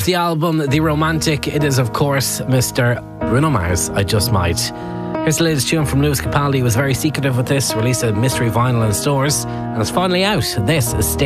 the album The Romantic. It is, of course, Mr. Bruno Mars, I Just Might. Here's the latest tune from Lewis Capaldi. He was very secretive with this, released a mystery vinyl in stores, and it's finally out. This is Stay